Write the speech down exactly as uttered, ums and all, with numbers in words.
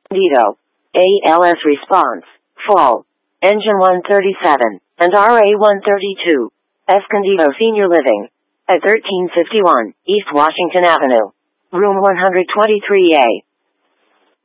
Escondido. A L S response. Fall. Engine one thirty-seven, and R A one thirty-two. Escondido Senior Living. At thirteen fifty-one East Washington Avenue. Room one twenty-three A.